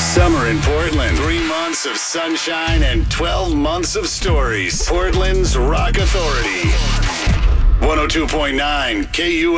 Summer in Portland. 3 months of sunshine and 12 months of stories. Portland's Rock Authority. 102.9 KUL.